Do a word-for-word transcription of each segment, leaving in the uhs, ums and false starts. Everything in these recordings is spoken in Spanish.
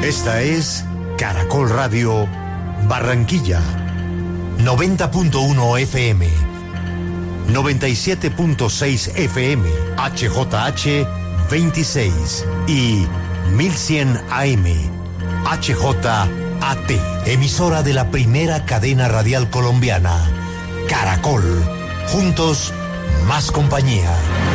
Esta es Caracol Radio Barranquilla, noventa punto uno F M, noventa y siete punto seis F M, H J H veintiséis y mil cien A M, H J A T, emisora de la primera cadena radial colombiana, Caracol, juntos más compañía.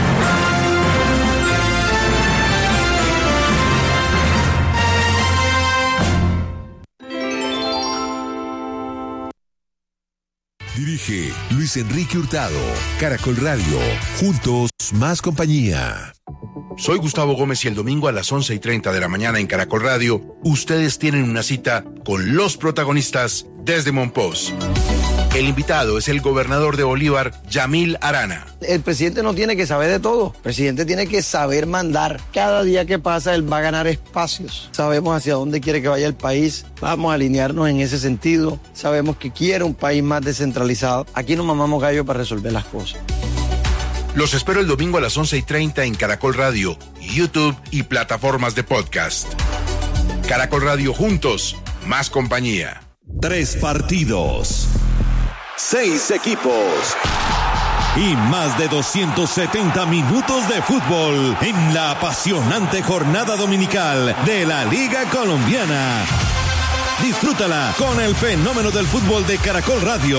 Dirige Luis Enrique Hurtado. Caracol Radio. Juntos, más compañía. Soy Gustavo Gómez y el domingo a las once y treinta de la mañana en Caracol Radio, ustedes tienen una cita con los protagonistas desde Monpós. El invitado es el gobernador de Bolívar, Yamil Arana. El presidente no tiene que saber de todo. El presidente tiene que saber mandar. Cada día que pasa, él va a ganar espacios. Sabemos hacia dónde quiere que vaya el país. Vamos a alinearnos en ese sentido. Sabemos que quiere un país más descentralizado. Aquí no mamamos gallo para resolver las cosas. Los espero el domingo a las once y treinta en Caracol Radio, YouTube y plataformas de podcast. Caracol Radio, juntos, más compañía. Tres partidos, seis equipos y más de doscientos setenta minutos de fútbol en la apasionante jornada dominical de la Liga Colombiana. Disfrútala con el fenómeno del fútbol de Caracol Radio.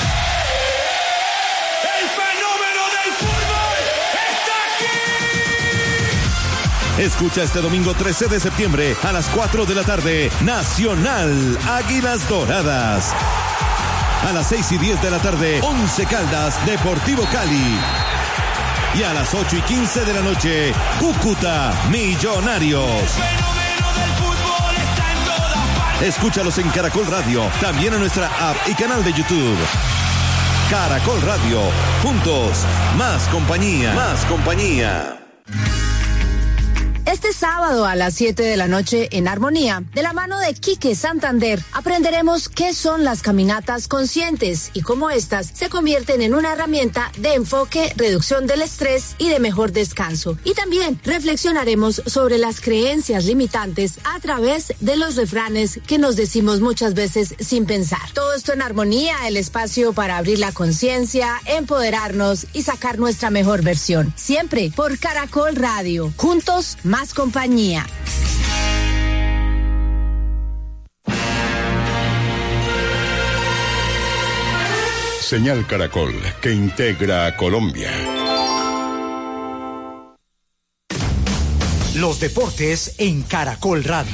Escucha este domingo trece de septiembre a las cuatro de la tarde, Nacional Águilas Doradas. A las seis y diez de la tarde, Once Caldas Deportivo Cali. Y a las ocho y quince de la noche, Cúcuta Millonarios. Escúchalos en Caracol Radio, también en nuestra app y canal de YouTube. Caracol Radio, juntos, más compañía, más compañía. Este sábado a las siete de la noche en Armonía, de la mano de Quique Santander, aprenderemos qué son las caminatas conscientes y cómo éstas se convierten en una herramienta de enfoque, reducción del estrés y de mejor descanso. Y también reflexionaremos sobre las creencias limitantes a través de los refranes que nos decimos muchas veces sin pensar. Todo esto en Armonía, el espacio para abrir la conciencia, empoderarnos y sacar nuestra mejor versión. Siempre por Caracol Radio. Juntos, más compañía. Señal Caracol, que integra a Colombia. Los deportes en Caracol Radio.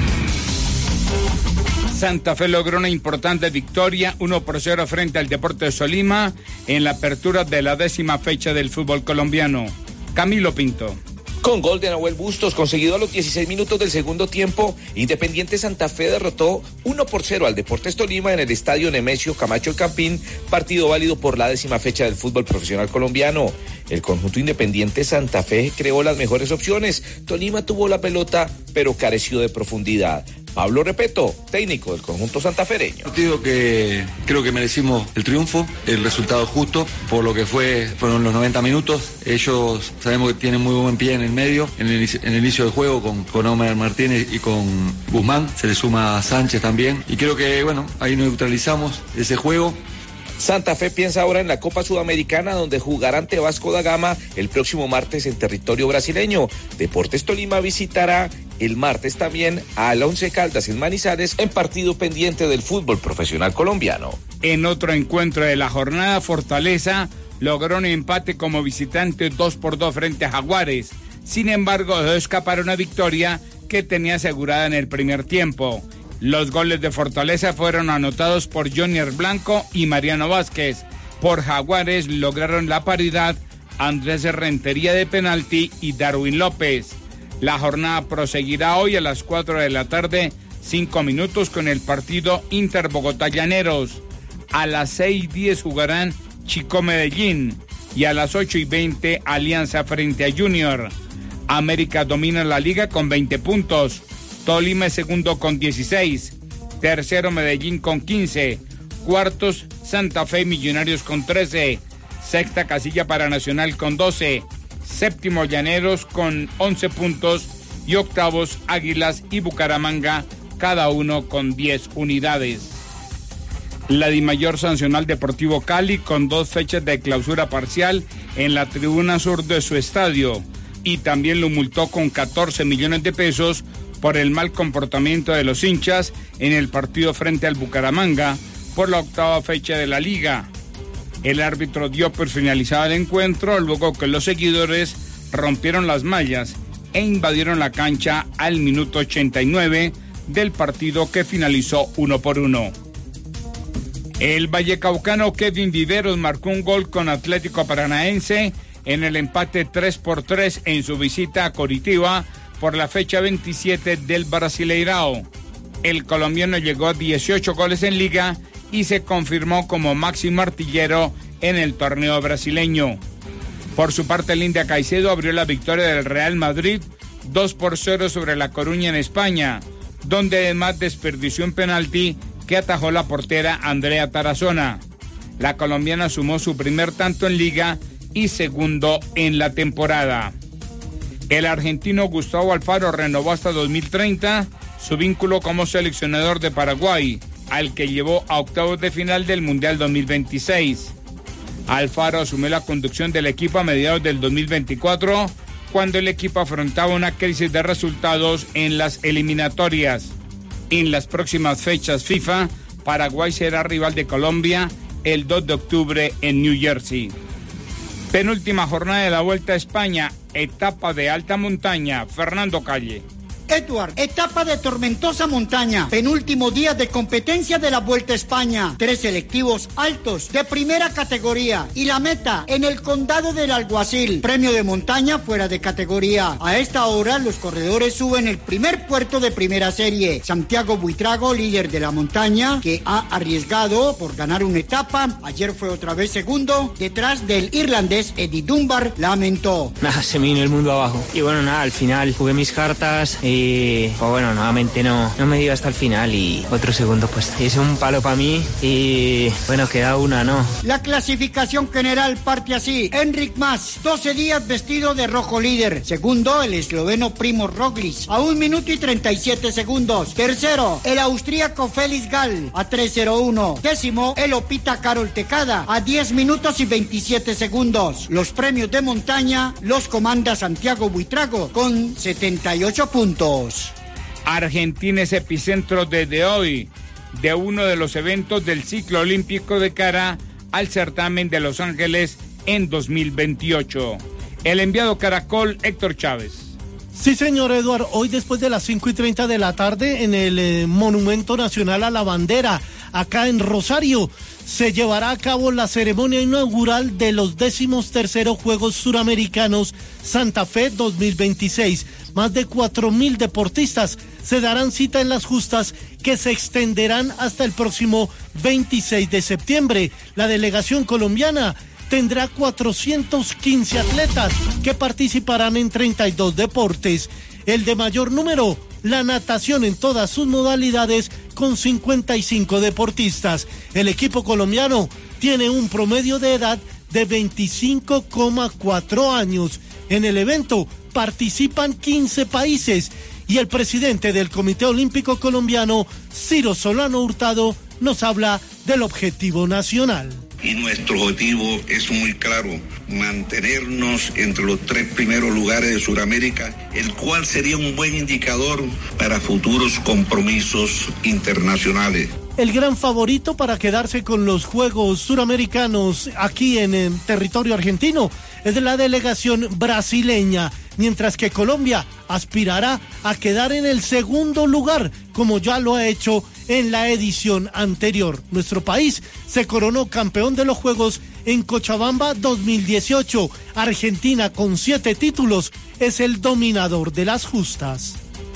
Santa Fe logró una importante victoria, uno por cero frente al Deportes Tolima en la apertura de la décima fecha del fútbol colombiano. Camilo Pinto. Con gol de Nahuel Bustos, conseguido a los dieciséis minutos del segundo tiempo, Independiente Santa Fe derrotó uno por cero al Deportes Tolima en el estadio Nemesio Camacho El Campín, partido válido por la décima fecha del fútbol profesional colombiano. El conjunto Independiente Santa Fe creó las mejores opciones. Tolima tuvo la pelota, pero careció de profundidad. Pablo Repeto, técnico del conjunto santafereño. Partido que creo que merecimos el triunfo, el resultado justo, por lo que fue fueron los noventa minutos. Ellos sabemos que tienen muy buen pie en el medio, en el, en el inicio del juego con, con Omar Martínez y con Guzmán. Se le suma Sánchez también. Y creo que, bueno, ahí neutralizamos ese juego. Santa Fe piensa ahora en la Copa Sudamericana, donde jugará ante Vasco da Gama el próximo martes en territorio brasileño. Deportes Tolima visitará el martes también al Once Caldas en Manizales, en partido pendiente del fútbol profesional colombiano. En otro encuentro de la jornada, Fortaleza logró un empate como visitante dos por dos frente a Jaguares. Sin embargo, dejó escapar una victoria que tenía asegurada en el primer tiempo. Los goles de Fortaleza fueron anotados por Jonier Blanco y Mariano Vázquez. Por Jaguares lograron la paridad Andrés Rentería de penalti y Darwin López. La jornada proseguirá hoy a las cuatro de la tarde, cinco minutos con el partido Inter Bogotá Llaneros. A las seis y diez jugarán Chico Medellín y a las ocho y veinte Alianza frente a Junior. América domina la liga con veinte puntos. Tolima es segundo con dieciséis, tercero Medellín con quince, cuartos Santa Fe y Millonarios con trece, sexta casilla para Nacional con doce, séptimo Llaneros con once puntos y octavos Águilas y Bucaramanga, cada uno con diez unidades. La Dimayor sancionó al Deportivo Cali con dos fechas de clausura parcial en la tribuna sur de su estadio y también lo multó con catorce millones de pesos por el mal comportamiento de los hinchas en el partido frente al Bucaramanga por la octava fecha de la liga. El árbitro dio por finalizado el encuentro luego que los seguidores rompieron las mallas e invadieron la cancha al minuto ochenta y nueve del partido que finalizó uno por uno. El vallecaucano Kevin Viveros marcó un gol con Atlético Paranaense en el empate tres por tres en su visita a Coritiba por la fecha veintisiete del Brasileirao. El colombiano llegó a dieciocho goles en liga y se confirmó como máximo artillero en el torneo brasileño. Por su parte, el India Caicedo abrió la victoria del Real Madrid dos por cero sobre La Coruña en España, donde además desperdició un penalti que atajó la portera Andrea Tarazona. La colombiana sumó su primer tanto en liga y segundo en la temporada. El argentino Gustavo Alfaro renovó hasta dos mil treinta su vínculo como seleccionador de Paraguay, al que llevó a octavos de final del Mundial dos mil veintiséis. Alfaro asumió la conducción del equipo a mediados del dos mil veinticuatro, cuando el equipo afrontaba una crisis de resultados en las eliminatorias. En las próximas fechas FIFA, Paraguay será rival de Colombia el dos de octubre en New Jersey. Penúltima jornada de la Vuelta a España, etapa de alta montaña. Fernando Calle. Edward, etapa de tormentosa montaña, penúltimo día de competencia de la Vuelta a España, tres selectivos altos de primera categoría y la meta en el condado del Alguacil, premio de montaña fuera de categoría. A esta hora los corredores suben el primer puerto de primera serie, Santiago Buitrago, líder de la montaña, que ha arriesgado por ganar una etapa, ayer fue otra vez segundo, detrás del irlandés Eddie Dunbar, lamentó. Nada, se me vino el mundo abajo y bueno, nada, al final jugué mis cartas y Y pues bueno, nuevamente no, no me dio hasta el final y otro segundo pues es un palo para mí y bueno, queda una, ¿no? La clasificación general parte así: Enric Mas, doce días vestido de rojo líder. Segundo, el esloveno Primož Roglic, a un minuto y treinta y siete segundos. Tercero, el austríaco Félix Gall, a tres cero uno. Décimo, el opita Karol Tecada, a diez minutos y veintisiete segundos. Los premios de montaña los comanda Santiago Buitrago con setenta y ocho puntos. Argentina es epicentro desde hoy de uno de los eventos del ciclo olímpico de cara al certamen de Los Ángeles en dos mil veintiocho. El enviado Caracol, Héctor Chávez. Sí, señor Eduardo, hoy después de las cinco y treinta de la tarde en el eh, Monumento Nacional a la Bandera, acá en Rosario, se llevará a cabo la ceremonia inaugural de los décimos terceros Juegos Suramericanos Santa Fe dos mil veintiséis. Más de cuatro mil deportistas se darán cita en las justas que se extenderán hasta el próximo veintiséis de septiembre. La delegación colombiana tendrá cuatrocientos quince atletas que participarán en treinta y dos deportes. El de mayor número, la natación en todas sus modalidades, con cincuenta y cinco deportistas. El equipo colombiano tiene un promedio de edad de veinticinco coma cuatro años. En el evento participan quince países y el presidente del Comité Olímpico Colombiano, Ciro Solano Hurtado, nos habla del objetivo nacional. Y nuestro objetivo es muy claro: mantenernos entre los tres primeros lugares de Sudamérica, el cual sería un buen indicador para futuros compromisos internacionales. El gran favorito para quedarse con los Juegos Suramericanos aquí en el territorio argentino es de la delegación brasileña, mientras que Colombia aspirará a quedar en el segundo lugar, como ya lo ha hecho en la edición anterior. Nuestro país se coronó campeón de los Juegos en Cochabamba dos mil dieciocho. Argentina, con siete títulos, es el dominador de las justas.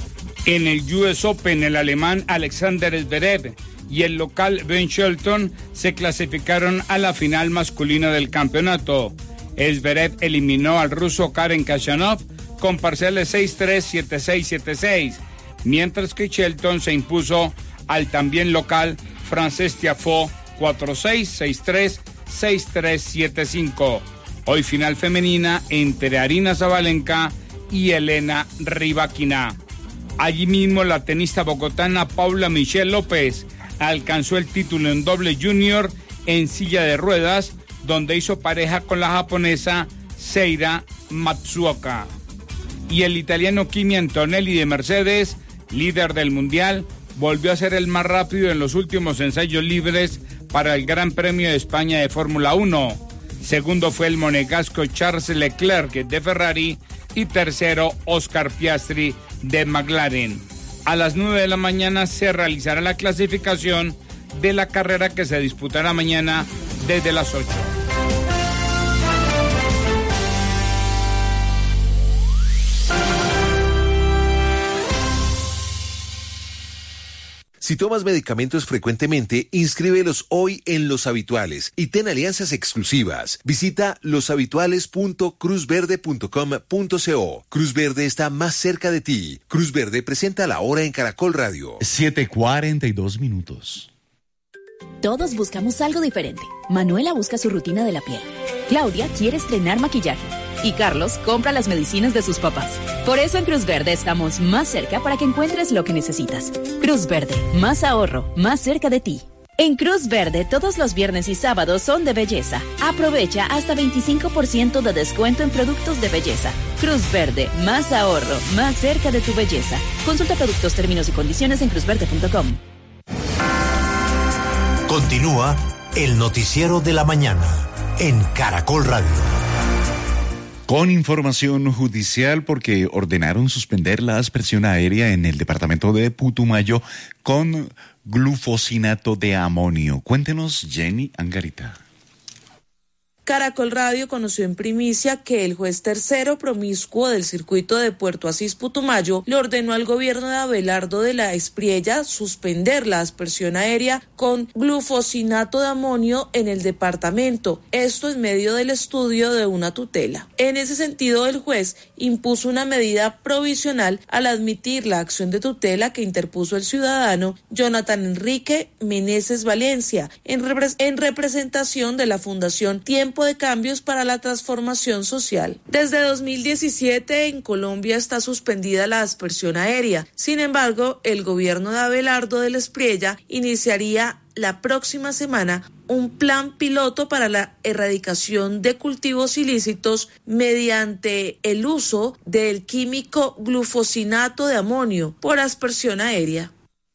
En el U S Open, el alemán Alexander Zverev y el local Ben Shelton se clasificaron a la final masculina del campeonato. Zverev eliminó al ruso Karen Khachanov con parciales seis tres, siete seis, siete seis, mientras que Shelton se impuso al también local francés Tiafoe cuatro seis, seis tres, seis tres, siete cinco. Hoy final femenina entre Arina Zabalenka y Elena Rivaquina. Allí mismo la tenista bogotana Paula Michelle López alcanzó el título en doble junior en silla de ruedas, donde hizo pareja con la japonesa Seira Matsuoka. Y el italiano Kimi Antonelli de Mercedes, líder del mundial, volvió a ser el más rápido en los últimos ensayos libres para el Gran Premio de España de Fórmula uno. Segundo fue el monegasco Charles Leclerc de Ferrari y tercero Oscar Piastri de McLaren. A las nueve de la mañana se realizará la clasificación de la carrera que se disputará mañana desde las ocho. Si tomas medicamentos frecuentemente, inscríbelos hoy en Los Habituales y ten alianzas exclusivas. Visita los habituales punto cruz verde punto com punto co. Cruz Verde está más cerca de ti. Cruz Verde presenta la hora en Caracol Radio. siete cuarenta y dos minutos. Todos buscamos algo diferente. Manuela busca su rutina de la piel. Claudia quiere estrenar maquillaje. Y Carlos compra las medicinas de sus papás. Por eso en Cruz Verde estamos más cerca para que encuentres lo que necesitas. Cruz Verde, más ahorro, más cerca de ti. En Cruz Verde, todos los viernes y sábados son de belleza. Aprovecha hasta veinticinco por ciento de descuento en productos de belleza. Cruz Verde, más ahorro, más cerca de tu belleza. Consulta productos, términos y condiciones en cruz verde punto com. Continúa el noticiero de la mañana en Caracol Radio. Con información judicial porque ordenaron suspender la aspersión aérea en el departamento de Putumayo con glufosinato de amonio. Cuéntenos, Jenny Angarita. Caracol Radio conoció en primicia que el juez tercero promiscuo del circuito de Puerto Asís Putumayo le ordenó al gobierno de Abelardo de la Espriella suspender la aspersión aérea con glufosinato de amonio en el departamento, esto en medio del estudio de una tutela. En ese sentido, el juez impuso una medida provisional al admitir la acción de tutela que interpuso el ciudadano Jonathan Enrique Meneses Valencia en, repre- en representación de la Fundación Tiempo de Cambios para la Transformación Social. Desde dos mil diecisiete en Colombia está suspendida la aspersión aérea. Sin embargo, el gobierno de Abelardo de la Espriella iniciaría la próxima semana un plan piloto para la erradicación de cultivos ilícitos mediante el uso del químico glufosinato de amonio por aspersión aérea.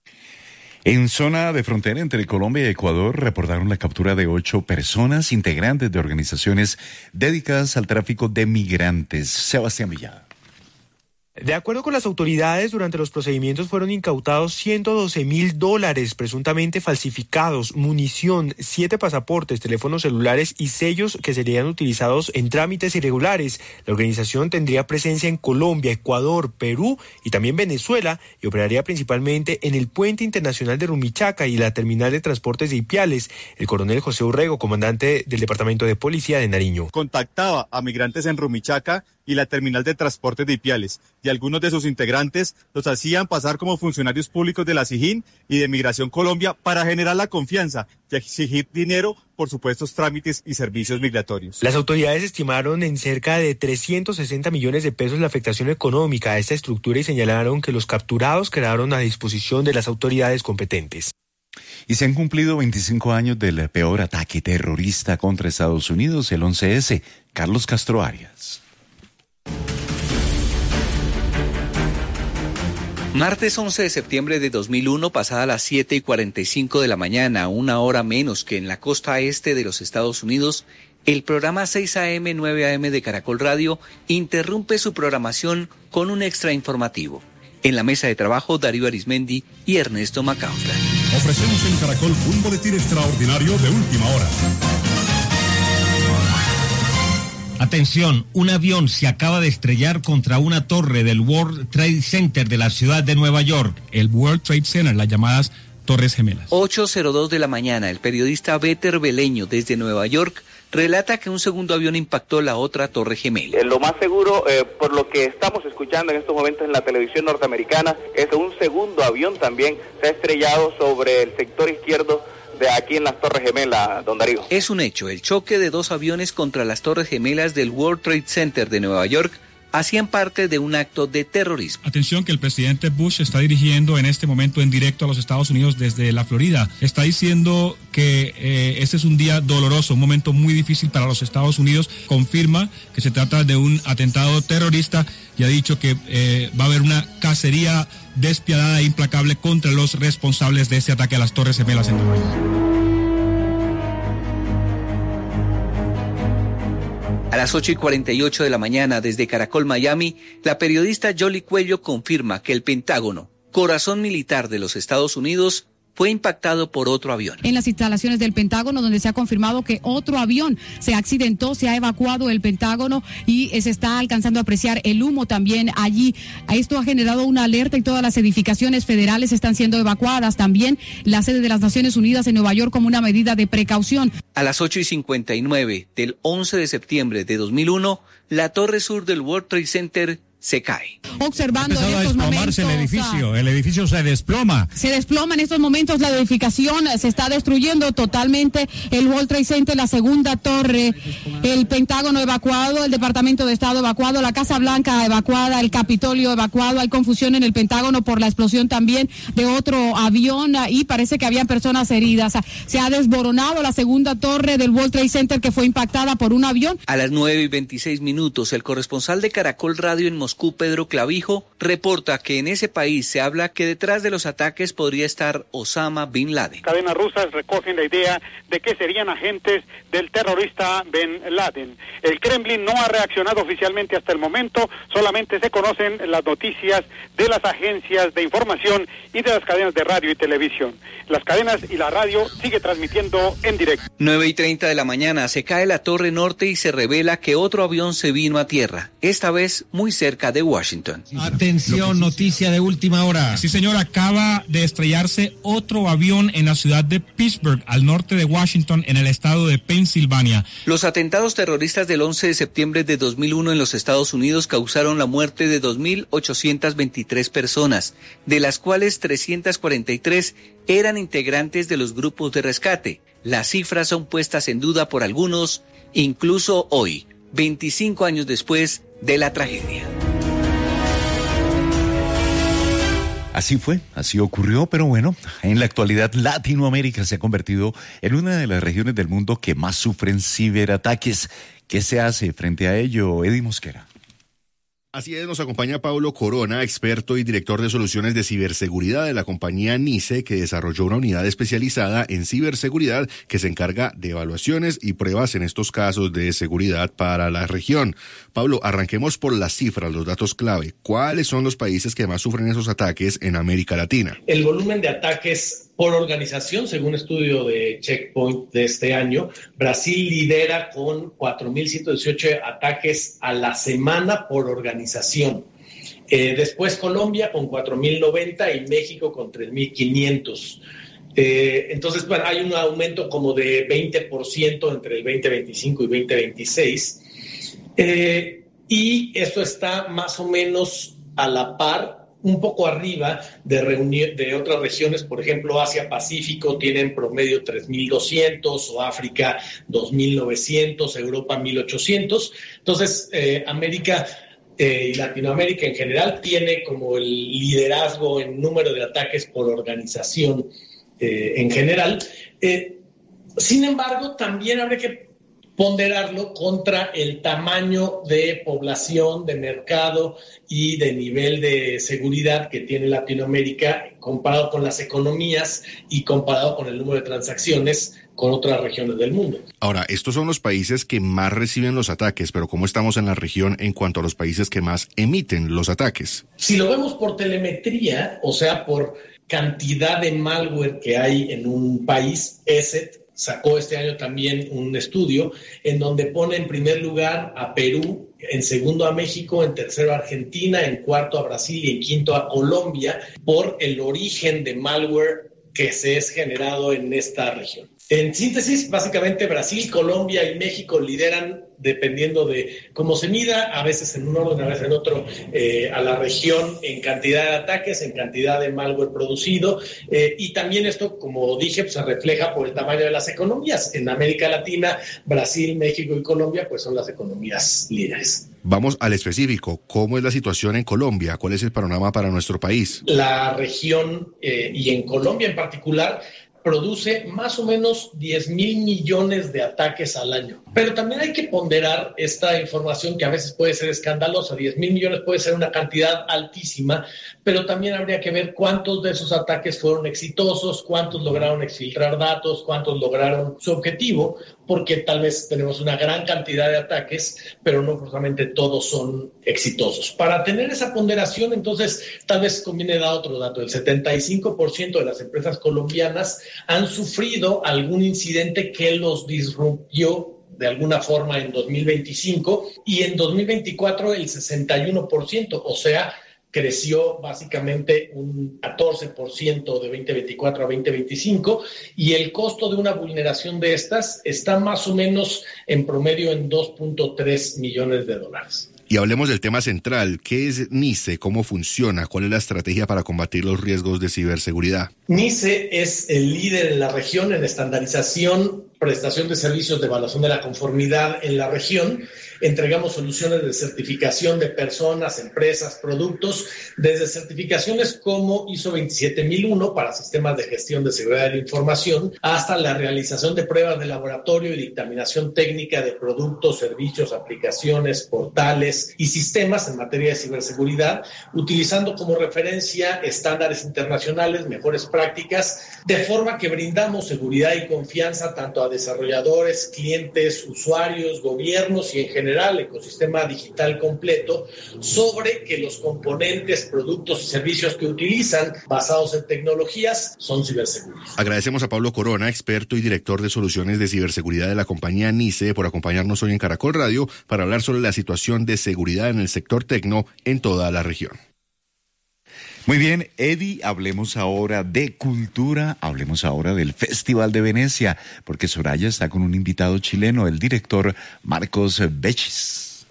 En zona de frontera entre Colombia y Ecuador reportaron la captura de ocho personas integrantes de organizaciones dedicadas al tráfico de migrantes. Sebastián Villada. De acuerdo con las autoridades, durante los procedimientos fueron incautados ciento doce mil dólares presuntamente falsificados, munición, siete pasaportes, teléfonos celulares y sellos que serían utilizados en trámites irregulares. La organización tendría presencia en Colombia, Ecuador, Perú y también Venezuela y operaría principalmente en el puente internacional de Rumichaca y la terminal de transportes de Ipiales. El coronel José Urrego, comandante del Departamento de Policía de Nariño. Contactaba a migrantes en Rumichaca y la terminal de transportes de Ipiales, y algunos de sus integrantes los hacían pasar como funcionarios públicos de la SIJIN y de Migración Colombia para generar la confianza y exigir dinero por supuestos trámites y servicios migratorios. Las autoridades estimaron en cerca de trescientos sesenta millones de pesos la afectación económica a esta estructura y señalaron que los capturados quedaron a disposición de las autoridades competentes. Y se han cumplido veinticinco años del peor ataque terrorista contra Estados Unidos, el once ese. Carlos Castro Arias. Martes once de septiembre de dos mil uno, pasada las siete y cuarenta y cinco de la mañana, una hora menos que en la costa este de los Estados Unidos, el programa seis a eme nueve a eme de Caracol Radio interrumpe su programación con un extra informativo. En la mesa de trabajo, Darío Arismendi y Ernesto Macaulay. Ofrecemos en Caracol un boletín extraordinario de última hora. Atención, un avión se acaba de estrellar contra una torre del World Trade Center de la ciudad de Nueva York. El World Trade Center, las llamadas Torres Gemelas. ocho cero dos de la mañana, el periodista Better Beleño desde Nueva York relata que un segundo avión impactó la otra torre gemela. Eh, lo más seguro, eh, por lo que estamos escuchando en estos momentos en la televisión norteamericana, es que un segundo avión también se ha estrellado sobre el sector izquierdo de aquí en las Torres Gemelas, don Darío. Es un hecho, el choque de dos aviones contra las Torres Gemelas del World Trade Center de Nueva York hacían parte de un acto de terrorismo. Atención que el presidente Bush está dirigiendo en este momento en directo a los Estados Unidos desde la Florida. Está diciendo que eh, este es un día doloroso, un momento muy difícil para los Estados Unidos. Confirma que se trata de un atentado terrorista y ha dicho que eh, va a haber una cacería despiadada e implacable contra los responsables de este ataque a las Torres Gemelas en Nueva York. A las ocho y cuarenta y ocho de la mañana, desde Caracol, Miami, la periodista Yoli Cuello confirma que el Pentágono, corazón militar de los Estados Unidos, fue impactado por otro avión. En las instalaciones del Pentágono, donde se ha confirmado que otro avión se accidentó, se ha evacuado el Pentágono y se está alcanzando a apreciar el humo también allí. Esto ha generado una alerta y todas las edificaciones federales están siendo evacuadas. También la sede de las Naciones Unidas en Nueva York como una medida de precaución. A las ocho y cincuenta y nueve del once de septiembre de dos mil uno, la torre sur del World Trade Center se cae. Observando en estos a desplomarse momentos, el edificio, el edificio se desploma. Se desploma en estos momentos la edificación, se está destruyendo totalmente el World Trade Center, la segunda torre, el Pentágono evacuado, el Departamento de Estado evacuado, la Casa Blanca evacuada, el Capitolio evacuado. Hay confusión en el Pentágono por la explosión también de otro avión y parece que habían personas heridas. Se ha desboronado la segunda torre del World Trade Center que fue impactada por un avión. A las nueve y veintiséis minutos, el corresponsal de Caracol Radio en Moscú, Pedro Clavijo, reporta que en ese país se habla que detrás de los ataques podría estar Osama Bin Laden. Cadenas rusas recogen la idea de que serían agentes del terrorista Bin Laden. El Kremlin no ha reaccionado oficialmente hasta el momento, solamente se conocen las noticias de las agencias de información y de las cadenas de radio y televisión. Las cadenas y la radio sigue transmitiendo en directo. nueve y treinta de la mañana se cae la torre norte y se revela que otro avión se vino a tierra, esta vez muy cerca de Washington. Atención, noticia de última hora. Sí, señor, acaba de estrellarse otro avión en la ciudad de Pittsburgh, al norte de Washington, en el estado de Pensilvania. Los atentados terroristas del once de septiembre de dos mil uno en los Estados Unidos causaron la muerte de dos mil ochocientas veintitrés personas, de las cuales trescientas cuarenta y tres eran integrantes de los grupos de rescate. Las cifras son puestas en duda por algunos, incluso hoy, veinticinco años después de la tragedia. Así fue, así ocurrió, pero bueno, en la actualidad Latinoamérica se ha convertido en una de las regiones del mundo que más sufren ciberataques. ¿Qué se hace frente a ello, Eddie Mosquera? Así es, nos acompaña Pablo Corona, experto y director de soluciones de ciberseguridad de la compañía NICE, que desarrolló una unidad especializada en ciberseguridad que se encarga de evaluaciones y pruebas en estos casos de seguridad para la región. Pablo, arranquemos por las cifras, los datos clave. ¿Cuáles son los países que más sufren esos ataques en América Latina? El volumen de ataques por organización, según estudio de Checkpoint de este año, Brasil lidera con cuatro mil ciento dieciocho ataques a la semana por organización. Eh, después Colombia con cuatro mil noventa y México con tres mil quinientos. Eh, entonces, bueno, hay un aumento como de veinte por ciento entre el veinte veinticinco y veinte veintiséis. Eh, y esto está más o menos a la par, un poco arriba de, reuni- de otras regiones, por ejemplo, Asia-Pacífico tienen promedio tres mil doscientos, o África dos mil novecientos, Europa mil ochocientos. Entonces, eh, América eh, y Latinoamérica en general tiene como el liderazgo en número de ataques por organización eh, en general. Eh, sin embargo, también habría que ponderarlo contra el tamaño de población, de mercado y de nivel de seguridad que tiene Latinoamérica comparado con las economías y comparado con el número de transacciones con otras regiones del mundo. Ahora, estos son los países que más reciben los ataques, pero ¿cómo estamos en la región en cuanto a los países que más emiten los ataques? Si lo vemos por telemetría, o sea, por cantidad de malware que hay en un país, E S E T sacó este año también un estudio en donde pone en primer lugar a Perú, en segundo a México, en tercero a Argentina, en cuarto a Brasil y en quinto a Colombia por el origen de malware que se es generado en esta región. En síntesis, básicamente Brasil, Colombia y México lideran, dependiendo de cómo se mida, a veces en un orden, a veces en otro, eh, a la región en cantidad de ataques, en cantidad de malware producido, eh, y también esto, como dije, pues, se refleja por el tamaño de las economías. En América Latina, Brasil, México y Colombia, pues son las economías líderes. Vamos al específico. ¿Cómo es la situación en Colombia? ¿Cuál es el panorama para nuestro país? La región, eh, y en Colombia en particular, produce más o menos diez mil millones de ataques al año. Pero también hay que ponderar esta información que a veces puede ser escandalosa. diez mil millones puede ser una cantidad altísima, pero también habría que ver cuántos de esos ataques fueron exitosos, cuántos lograron exfiltrar datos, cuántos lograron su objetivo, porque tal vez tenemos una gran cantidad de ataques, pero no forzosamente todos son exitosos. Para tener esa ponderación, entonces, tal vez conviene dar otro dato. El setenta y cinco por ciento de las empresas colombianas han sufrido algún incidente que los disrumpió de alguna forma en dos mil veinticinco, y en dos mil veinticuatro el sesenta y uno por ciento, o sea, creció básicamente un catorce por ciento de veinte veinticuatro a veinte veinticinco, y el costo de una vulneración de estas está más o menos en promedio en dos punto tres millones de dólares. Y hablemos del tema central. ¿Qué es NICE? ¿Cómo funciona? ¿Cuál es la estrategia para combatir los riesgos de ciberseguridad? NICE es el líder en la región en estandarización, prestación de servicios de evaluación de la conformidad en la región. Entregamos soluciones de certificación de personas, empresas, productos, desde certificaciones como I S O veintisiete mil uno para sistemas de gestión de seguridad de la información, hasta la realización de pruebas de laboratorio y dictaminación técnica de productos, servicios, aplicaciones, portales y sistemas en materia de ciberseguridad, utilizando como referencia estándares internacionales, mejores prácticas, de forma que brindamos seguridad y confianza tanto a desarrolladores, clientes, usuarios, gobiernos y en general el ecosistema digital completo, sobre que los componentes, productos y servicios que utilizan basados en tecnologías son ciberseguros. Agradecemos a Pablo Corona, experto y director de soluciones de ciberseguridad de la compañía NICE, por acompañarnos hoy en Caracol Radio para hablar sobre la situación de seguridad en el sector tecno en toda la región. Muy bien, Eddie, hablemos ahora de cultura, hablemos ahora del Festival de Venecia, porque Soraya está con un invitado chileno, el director Marcos Bechis.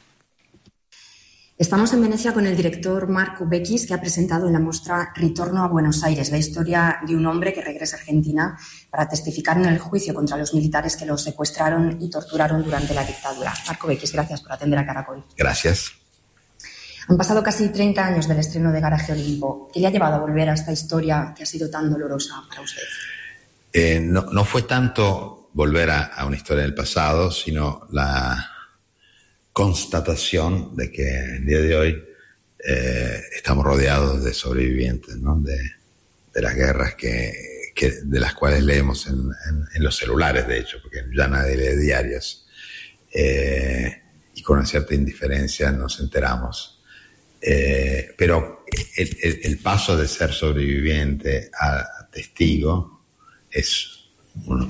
Estamos en Venecia con el director Marco Bechis, que ha presentado en la muestra Ritorno a Buenos Aires, la historia de un hombre que regresa a Argentina para testificar en el juicio contra los militares que lo secuestraron y torturaron durante la dictadura. Marco Bechis, gracias por atender a Caracol. Gracias. Han pasado casi treinta años del estreno de Garaje Olimpo. ¿Qué le ha llevado a volver a esta historia que ha sido tan dolorosa para usted? Eh, no, no fue tanto volver a, a una historia del pasado, sino la constatación de que el día de hoy eh, estamos rodeados de sobrevivientes, ¿no? de, de las guerras que, que, de las cuales leemos en, en, en los celulares, de hecho, porque ya nadie lee diarios. Eh, y con una cierta indiferencia nos enteramos. Eh, pero el, el, el paso de ser sobreviviente a testigo es un,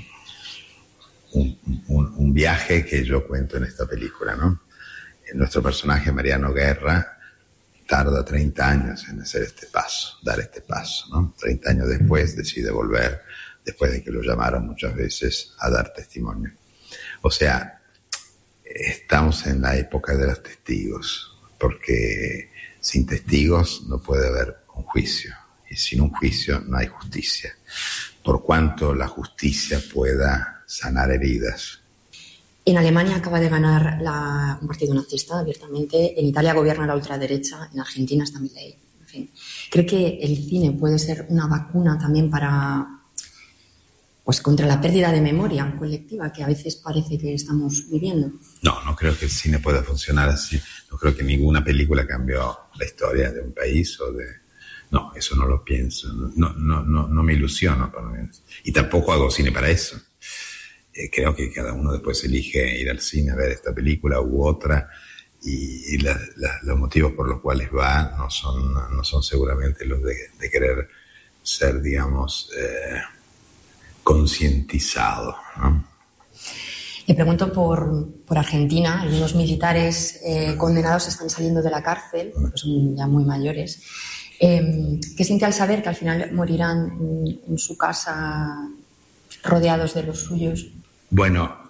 un, un, un viaje que yo cuento en esta película, ¿no? Nuestro personaje, Mariano Guerra, tarda treinta años en hacer este paso, dar este paso, ¿no? treinta años después decide volver, después de que lo llamaron muchas veces a dar testimonio. O sea, estamos en la época de los testigos, porque sin testigos no puede haber un juicio, y sin un juicio no hay justicia, por cuanto la justicia pueda sanar heridas. En Alemania acaba de ganar la, un partido nazista abiertamente, en Italia gobierna la ultraderecha, en Argentina está Milei. En fin, ¿cree que el cine puede ser una vacuna también para, pues, contra la pérdida de memoria colectiva que a veces parece que estamos viviendo? No, no creo que el cine pueda funcionar así. No creo que ninguna película cambió la historia de un país o de... No, eso no lo pienso. No, no, no, no me ilusiono con eso. Y tampoco hago cine para eso. Eh, creo que cada uno después elige ir al cine a ver esta película u otra, y, y la, la, los motivos por los cuales va no son, no son seguramente los de, de querer ser, digamos, eh, concientizado, ¿no? Le pregunto por, por Argentina. Algunos militares eh, condenados están saliendo de la cárcel, porque son ya muy mayores. Eh, ¿Qué siente al saber que al final morirán en, en su casa rodeados de los suyos? Bueno,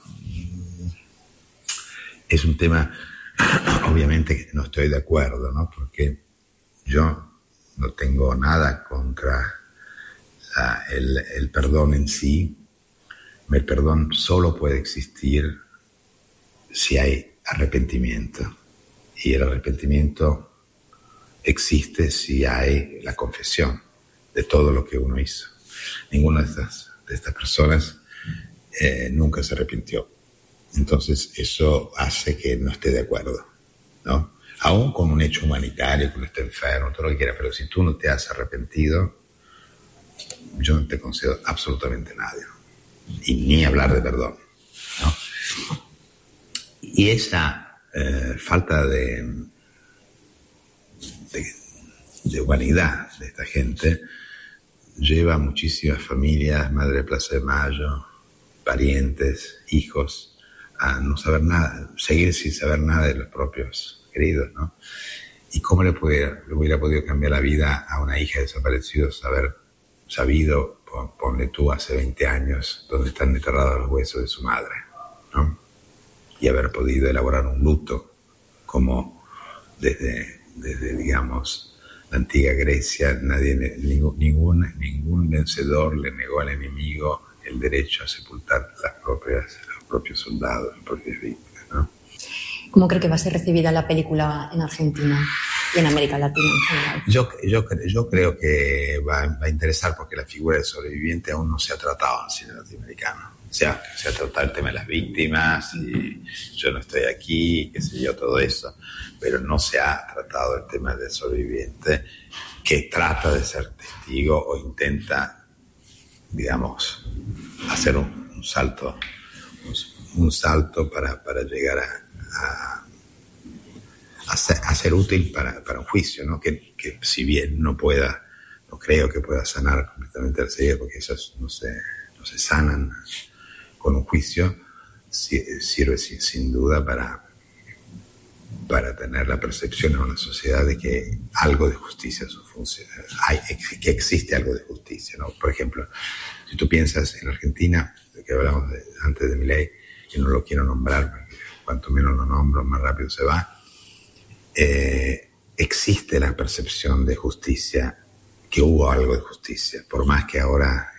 es un tema, obviamente que no estoy de acuerdo, ¿no? Porque yo no tengo nada contra la, el, el perdón en sí. El perdón solo puede existir si hay arrepentimiento. Y el arrepentimiento existe si hay la confesión de todo lo que uno hizo. Ninguna de estas, de estas personas eh, nunca se arrepintió. Entonces eso hace que no esté de acuerdo, ¿no? Aún con un hecho humanitario, que uno esté enfermo, todo lo que quiera, pero si tú no te has arrepentido, yo no te concedo absolutamente nada. Y ni hablar de perdón, ¿no? Y esa eh, falta de, de, de humanidad de esta gente lleva a muchísimas familias, Madre de Plaza de Mayo, parientes, hijos, a no saber nada, seguir sin saber nada de los propios queridos, ¿no? ¿Y cómo le, pudiera, le hubiera podido cambiar la vida a una hija de desaparecidos haber sabido, pon, ponle tú, hace veinte años, dónde están enterrados los huesos de su madre, ¿no? Y haber podido elaborar un luto como desde, desde digamos, la antigua Grecia, nadie, ningún, ningún, ningún vencedor le negó al enemigo el derecho a sepultar las propias, los propios soldados, las propias víctimas, ¿no? ¿Cómo cree que va a ser recibida la película en Argentina y en América Latina en general? Yo, yo, yo creo que va, va a interesar porque la figura del sobreviviente aún no se ha tratado en el cine latinoamericano. O sea, se ha tratado el tema de las víctimas y yo no estoy aquí, qué sé yo, todo eso, pero no se ha tratado el tema del sobreviviente que trata de ser testigo o intenta, digamos, hacer un, un salto, un, un salto para, para llegar a, a, a, ser, a ser útil para, para un juicio, ¿no? Que, que si bien no pueda, no creo que pueda sanar completamente la herida, porque esas no se, no se sanan con un juicio, sirve sin, sin duda para, para tener la percepción en una sociedad de que algo de justicia funciona, hay, que existe algo de justicia, ¿no? Por ejemplo, si tú piensas en Argentina, de que hablamos de, antes de Milei, que no lo quiero nombrar, porque cuanto menos lo nombro, más rápido se va, eh, existe la percepción de justicia, que hubo algo de justicia, por más que ahora